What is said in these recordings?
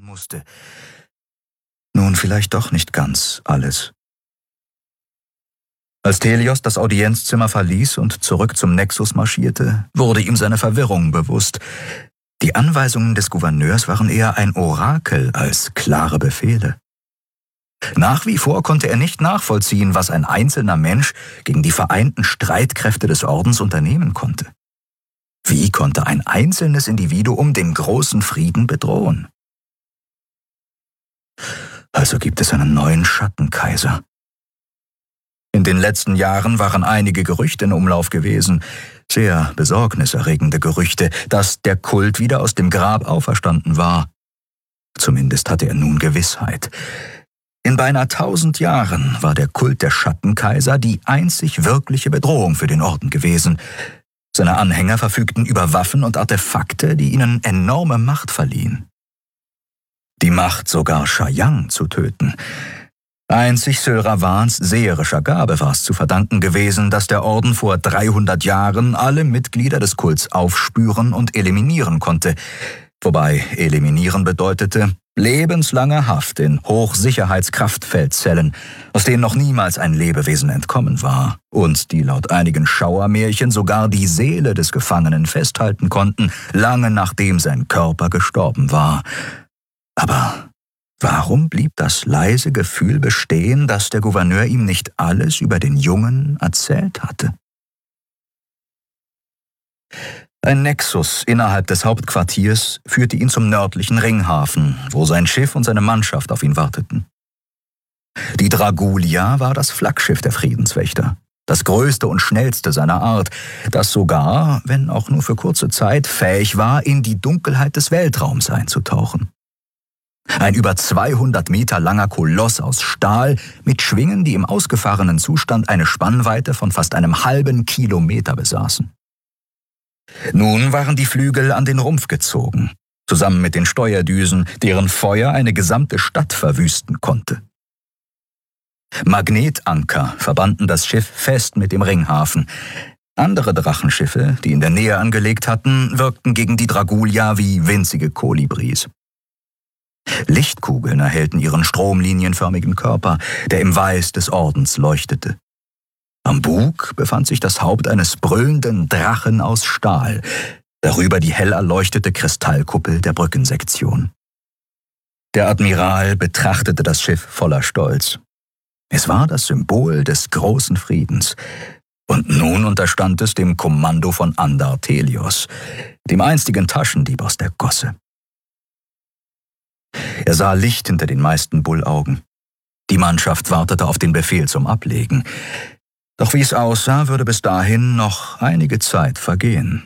musste. Nun vielleicht doch nicht ganz alles. Als Telios das Audienzzimmer verließ und zurück zum Nexus marschierte, wurde ihm seine Verwirrung bewusst. Die Anweisungen des Gouverneurs waren eher ein Orakel als klare Befehle. Nach wie vor konnte er nicht nachvollziehen, was ein einzelner Mensch gegen die vereinten Streitkräfte des Ordens unternehmen konnte. Wie konnte ein einzelnes Individuum den großen Frieden bedrohen? Also gibt es einen neuen Schattenkaiser. In den letzten Jahren waren einige Gerüchte in Umlauf gewesen, sehr besorgniserregende Gerüchte, dass der Kult wieder aus dem Grab auferstanden war. Zumindest hatte er nun Gewissheit. In beinahe 1000 Jahren war der Kult der Schattenkaiser die einzig wirkliche Bedrohung für den Orden gewesen. Seine Anhänger verfügten über Waffen und Artefakte, die ihnen enorme Macht verliehen. Die Macht, sogar Shayang zu töten. Einzig Sylravans seherischer Gabe war es zu verdanken gewesen, dass der Orden vor 300 Jahren alle Mitglieder des Kults aufspüren und eliminieren konnte. Wobei eliminieren bedeutete lebenslange Haft in Hochsicherheitskraftfeldzellen, aus denen noch niemals ein Lebewesen entkommen war und die laut einigen Schauermärchen sogar die Seele des Gefangenen festhalten konnten, lange nachdem sein Körper gestorben war. Aber warum blieb das leise Gefühl bestehen, dass der Gouverneur ihm nicht alles über den Jungen erzählt hatte? Ein Nexus innerhalb des Hauptquartiers führte ihn zum nördlichen Ringhafen, wo sein Schiff und seine Mannschaft auf ihn warteten. Die Dragulia war das Flaggschiff der Friedenswächter, das größte und schnellste seiner Art, das sogar, wenn auch nur für kurze Zeit, fähig war, in die Dunkelheit des Weltraums einzutauchen. Ein über 200 Meter langer Koloss aus Stahl mit Schwingen, die im ausgefahrenen Zustand eine Spannweite von fast einem halben Kilometer besaßen. Nun waren die Flügel an den Rumpf gezogen, zusammen mit den Steuerdüsen, deren Feuer eine gesamte Stadt verwüsten konnte. Magnetanker verbanden das Schiff fest mit dem Ringhafen. Andere Drachenschiffe, die in der Nähe angelegt hatten, wirkten gegen die Dragulia wie winzige Kolibris. Lichtkugeln erhellten ihren stromlinienförmigen Körper, der im Weiß des Ordens leuchtete. Am Bug befand sich das Haupt eines brüllenden Drachen aus Stahl, darüber die hell erleuchtete Kristallkuppel der Brückensektion. Der Admiral betrachtete das Schiff voller Stolz. Es war das Symbol des großen Friedens, und nun unterstand es dem Kommando von Andar Telios, dem einstigen Taschendieb aus der Gosse. Er sah Licht hinter den meisten Bullaugen. Die Mannschaft wartete auf den Befehl zum Ablegen. Doch wie es aussah, würde bis dahin noch einige Zeit vergehen.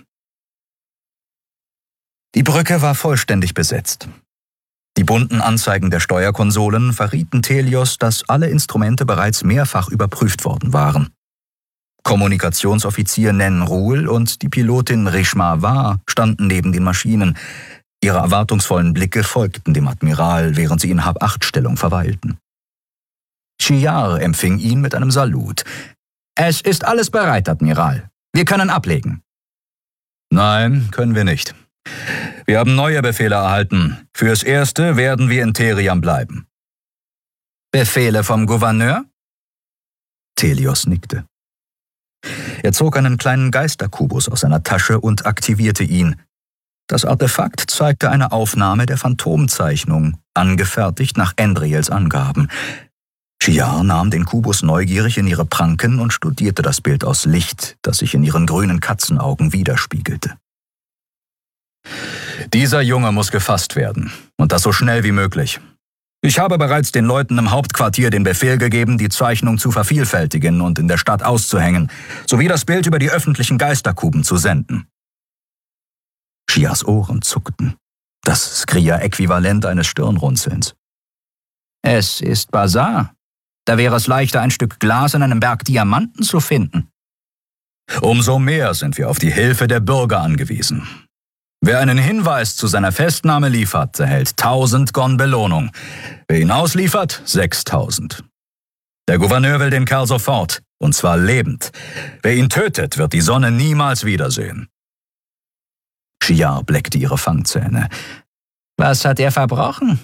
Die Brücke war vollständig besetzt. Die bunten Anzeigen der Steuerkonsolen verrieten Telios, dass alle Instrumente bereits mehrfach überprüft worden waren. Kommunikationsoffizier Nen Ruhl und die Pilotin Rishma War standen neben den Maschinen. Ihre erwartungsvollen Blicke folgten dem Admiral, während sie in Hab-8-Stellung verweilten. Shiar empfing ihn mit einem Salut. »Es ist alles bereit, Admiral. Wir können ablegen.« »Nein, können wir nicht. Wir haben neue Befehle erhalten. Fürs Erste werden wir in Theriam bleiben.« »Befehle vom Gouverneur?« Telios nickte. Er zog einen kleinen Geisterkubus aus seiner Tasche und aktivierte ihn. Das Artefakt zeigte eine Aufnahme der Phantomzeichnung, angefertigt nach Endriels Angaben. Shiar nahm den Kubus neugierig in ihre Pranken und studierte das Bild aus Licht, das sich in ihren grünen Katzenaugen widerspiegelte. »Dieser Junge muss gefasst werden, und das so schnell wie möglich. Ich habe bereits den Leuten im Hauptquartier den Befehl gegeben, die Zeichnung zu vervielfältigen und in der Stadt auszuhängen, sowie das Bild über die öffentlichen Geisterkuben zu senden.« Shiars Ohren zuckten, das Skria-Äquivalent eines Stirnrunzelns. »Es ist Basar. Da wäre es leichter, ein Stück Glas in einem Berg Diamanten zu finden.« »Umso mehr sind wir auf die Hilfe der Bürger angewiesen. Wer einen Hinweis zu seiner Festnahme liefert, erhält 1000 Gon Belohnung. Wer ihn ausliefert, 6000. Der Gouverneur will den Kerl sofort, und zwar lebend. Wer ihn tötet, wird die Sonne niemals wiedersehen.« Shiar bleckte ihre Fangzähne. »Was hat er verbrochen,